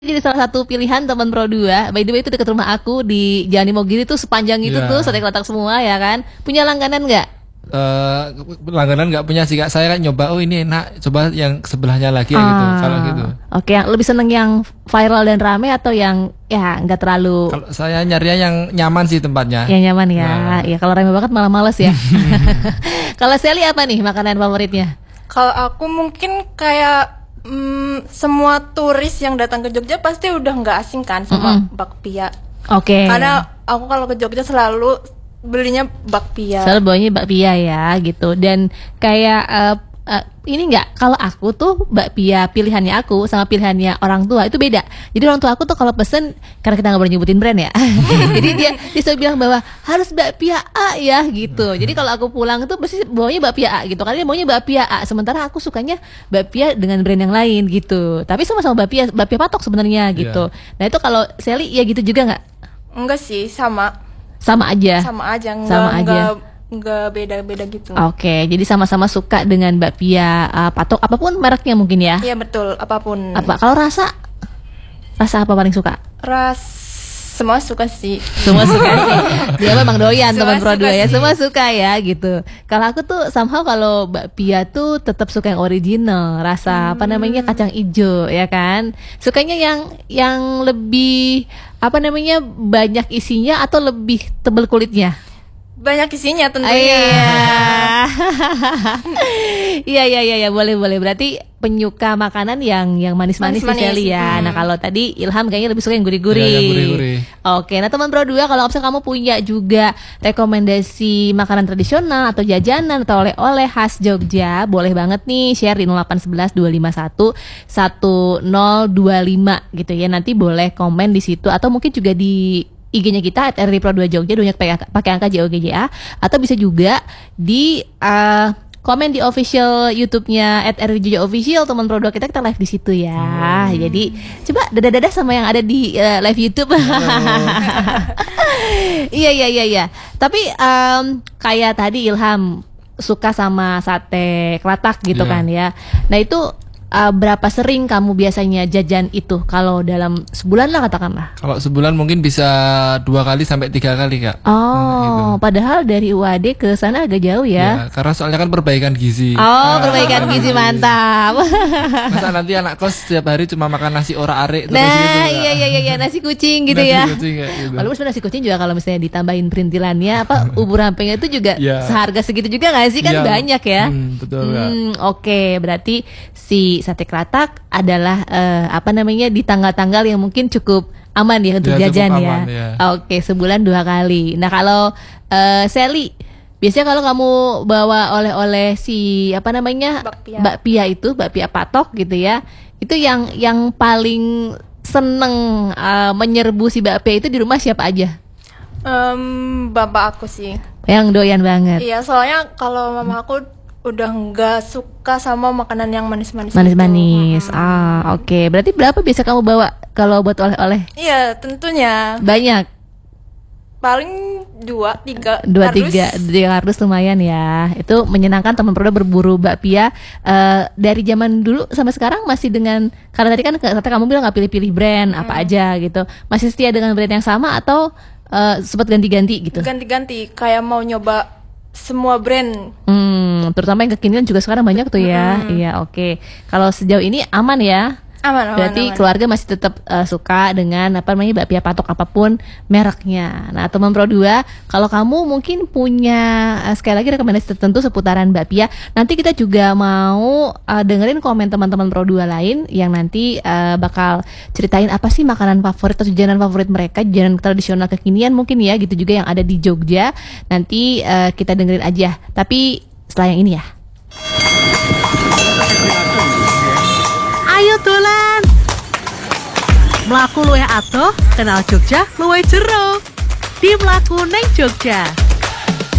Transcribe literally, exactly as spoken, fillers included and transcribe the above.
jadi salah satu pilihan teman Pro dua. By the way itu dekat rumah aku di Jalan Imogiri tuh sepanjang itu yeah. tuh sate kelatak semua ya kan. Punya langganan nggak? Uh, langganan nggak punya sih Kak. Saya kan nyoba, oh ini enak, coba yang sebelahnya lagi ya, ah, gitu. Kalau gitu. Oke, yang lebih seneng yang viral dan rame atau yang ya nggak terlalu? Kalau saya nyarinya yang nyaman sih tempatnya. Yang nyaman ya. Nah. Ya kalau rame banget malah males ya. Kalau Sally apa nih makanan favoritnya? Kalau aku mungkin kayak mm, semua turis yang datang ke Jogja pasti udah nggak asing kan sama mm-hmm. bakpia. Oke. Okay. Karena aku kalau ke Jogja selalu belinya bakpia. Selalu bawanya bakpia ya gitu. Dan kayak uh, uh, ini enggak, kalau aku tuh bakpia pilihannya aku sama pilihannya orang tua itu beda. Jadi orang tua aku tuh kalau pesen, karena kita nggak boleh nyebutin brand ya. Jadi dia dia selalu bilang bahwa harus bakpia A ya gitu. Jadi kalau aku pulang tuh pasti bawanya bakpia A gitu. Karena dia maunya bakpia A. Sementara aku sukanya bakpia dengan brand yang lain gitu. Tapi sama-sama bakpia bakpia patok sebenarnya gitu. Yeah. Nah itu kalau Sally ya gitu juga nggak? Enggak sih, sama. Sama aja. Sama aja, enggak, sama aja. Enggak, enggak beda-beda gitu. Oke, okay, jadi sama-sama suka dengan bakpia uh, patok apapun mereknya mungkin ya. Iya betul, apapun. Apa? Kalau rasa? Rasa apa paling suka? Ras semua suka sih. Semua suka sih. Dia memang doyan teman Pro dua ya. Semua suka ya gitu. Kalau aku tuh somehow kalau bakpia tuh tetap suka yang original, rasa hmm. apa namanya kacang ijo ya kan. Sukanya yang yang lebih apa namanya banyak isinya atau lebih tebal kulitnya? Banyak isinya tentunya. Iya iya iya ya, boleh boleh. Berarti penyuka makanan yang yang manis-manis sih Sally ya. Hmm. Nah kalau tadi Ilham kayaknya lebih suka yang gurih-gurih. Ya, yang gurih-gurih. Oke, nah teman Pro dua kalau misalnya kamu punya juga rekomendasi makanan tradisional atau jajanan atau oleh-oleh khas Jogja, boleh banget nih share di nol delapan satu satu dua lima satu satu nol dua lima gitu ya. Nanti boleh komen di situ atau mungkin juga di I G-nya kita at R D Pro dua Jogja, banyak pakai angka J O G J A, atau bisa juga di uh, komen di official YouTube-nya at R D Jogja Official teman Pro dua kita, kita live di situ ya. Hmm. Jadi coba dadah-dadah sama yang ada di uh, live YouTube. Iya iya iya iya. Tapi um, kayak tadi Ilham suka sama sate kelatak gitu yeah. kan ya. Nah itu Uh, berapa sering kamu biasanya jajan itu kalau dalam sebulan lah katakanlah? Kalau sebulan mungkin bisa dua kali sampai tiga kali Kak. Oh, hmm, gitu. Padahal dari U A D ke sana agak jauh ya? Ya, karena soalnya kan perbaikan gizi. Oh, perbaikan gizi mantap. Masa nanti anak kos setiap hari cuma makan nasi ora arek terus nah, gitu? Nah, iya iya iya nasi kucing gitu nasi ya. Kucing, gitu. Walaupun sebenarnya nasi kucing juga kalau misalnya ditambahin perintilannya apa ubur hampengnya itu juga yeah. seharga segitu juga nggak sih kan yeah. banyak ya. Hmm, betul hmm, Oke, okay. Berarti si sate kelatak adalah uh, apa namanya di tanggal-tanggal yang mungkin cukup aman ya untuk ya, jajan ya. ya. Oke, sebulan dua kali. Nah kalau uh, Sally, biasanya kalau kamu bawa oleh-oleh si apa namanya bakpia. bakpia itu bakpia patok gitu ya, itu yang yang paling seneng uh, menyerbu si bakpia itu di rumah siapa aja? Um, bapak aku sih. Yang doyan banget. Iya, soalnya kalau mama aku udah nggak suka sama makanan yang manis-manis. Manis-manis. Hmm. Ah, oke. Okay. Berarti berapa biasa kamu bawa kalau buat oleh-oleh? Iya, tentunya. Banyak. Paling dua, tiga. Dua, kardus. tiga, tiga kardus lumayan ya. Itu menyenangkan teman Pro berburu bakpia. Uh, dari zaman dulu sampai sekarang masih dengan, karena tadi kan kata kamu bilang nggak pilih-pilih brand hmm. apa aja gitu. Masih setia dengan brand yang sama atau uh, sempat ganti-ganti gitu? Ganti-ganti. Kayak mau nyoba semua brand. Hmm, terutama yang kekinian juga sekarang banyak tuh ya. Hmm. Iya, oke. Okay. Kalau sejauh ini aman ya? Aman, aman. Berarti aman. keluarga masih tetap uh, suka dengan apa namanya bakpia patok apapun mereknya. Nah, teman Pro dua, kalau kamu mungkin punya uh, sekali lagi rekomendasi tertentu seputaran bakpia, nanti kita juga mau uh, dengerin komen teman-teman Pro dua lain yang nanti uh, bakal ceritain apa sih makanan favorit atau jajanan favorit mereka, jajanan tradisional kekinian mungkin ya, gitu juga yang ada di Jogja. Nanti uh, kita dengerin aja. Tapi setelah yang ini ya. Ayo dolan. Mlaku luwih adoh, kenal Jogja luwih jero. Di Mlaku neng Jogja.